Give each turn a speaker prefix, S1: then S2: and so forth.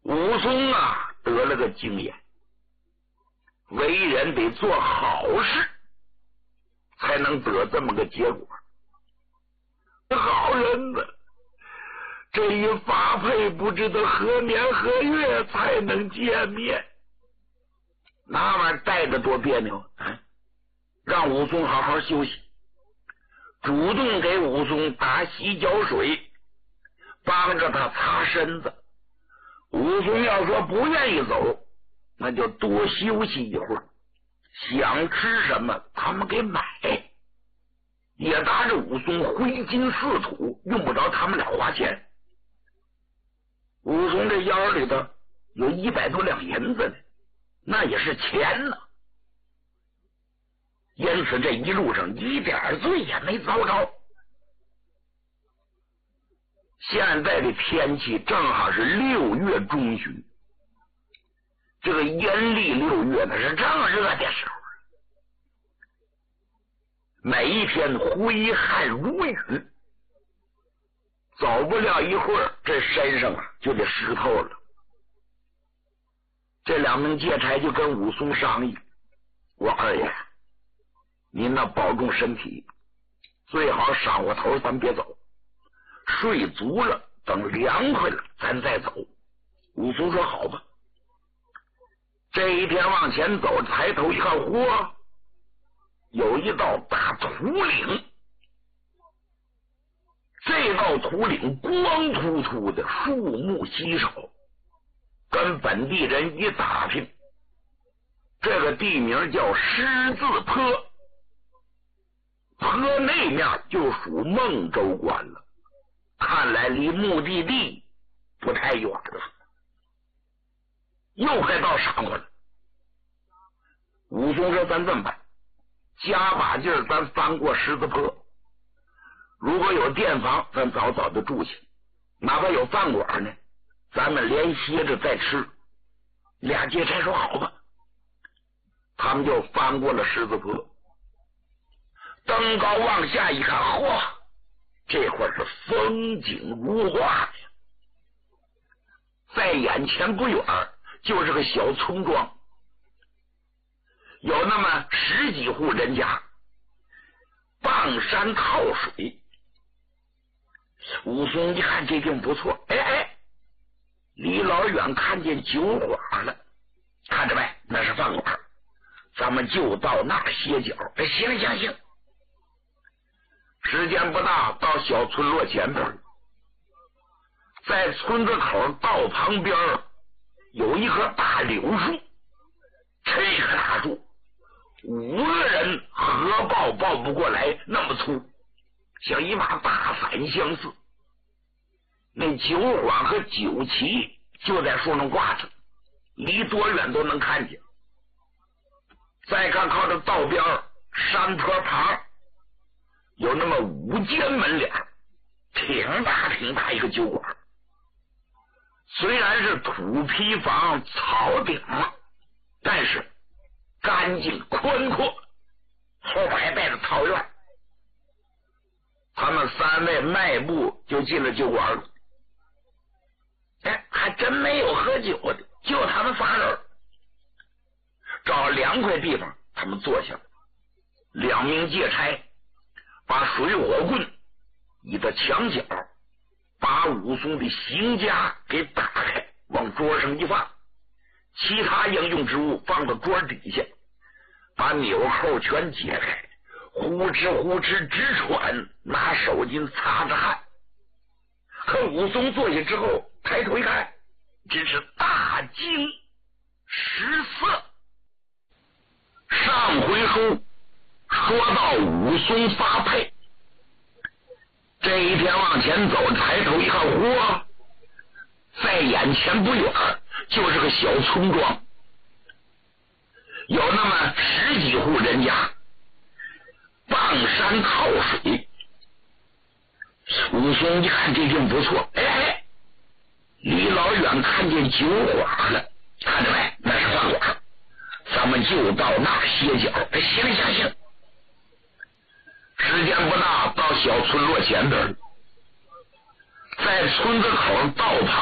S1: 武松啊得了个经验，为人得做好事才能得这么个结果。好人呢，这一发配不知道何年何月才能见面，那玩意儿带着多别扭啊！让武松好好休息，主动给武松打洗脚水，帮着他擦身子。武松要说不愿意走，那就多休息一会儿，想吃什么他们给买，也搭着武松挥金似土，用不着他们俩花钱。武松这腰里头有100多两银子呢，那也是钱呢。因此这一路上一点罪也没遭着。现在的天气正好是6月中旬，这个阴历6月那是正热的时候，每一天挥汗如雨，走不了一会儿这身上啊就得湿透了。这2名劫差就跟武松商议，我二爷您那保重身体，最好晌午头咱别走，睡足了等凉快了咱再走。武松说好吧。这一天往前走，抬头一看，嚯，有一道大土岭。这道土岭光秃秃的，树木稀少，跟本地人一打听，这个地名叫狮子坡，坡那面就属孟州关了，看来离目的地不太远了。又快到晌午了，武松说咱这么办，加把劲儿咱翻过狮子坡，如果有店房咱早早的住去，哪怕有饭馆呢咱们连歇着再吃。俩劫差说好吧，他们就翻过了狮子坡，登高往下一看，嚯，这会儿是风景如画呀！在眼前不远就是个小村庄，有那么10几户人家，傍山靠水。武松一看这地方不错，离老远看见酒馆了，看着没，那是饭馆，咱们就到那儿歇脚。行。时间不大，到小村落前边，在村子口道旁边有一棵大柳树，这棵大树5个人合抱不过来，那么粗，像一把大伞相似。那酒幌和酒旗就在树上挂着，离多远都能看见。再看靠着道边山坡旁有那么5间门脸，挺大一个酒馆。虽然是土坯房草顶，但是干净宽阔，后边还带着草院。他们3位迈步就进了酒馆了。还真没有喝酒的，就他们仨人。找凉快地方他们坐下了。2名劫差把水火棍倚到墙角，把武松的行枷给打开，往桌上一放，其他应用之物放到桌底下，把纽扣全解开，呼哧直喘，拿手巾擦着汗。可武松坐下之后抬头一看，真是大惊失色。上回书说到武松发配，这一天往前走，抬头一看，嚯，在眼前不远就是个小村庄，有那么10几户人家，傍山靠水。武松一看这地方不错，离老远看见酒馆了，看着没，那是饭馆，咱们就到那儿歇脚。行。时间不大，到小村落前边，在村子口道旁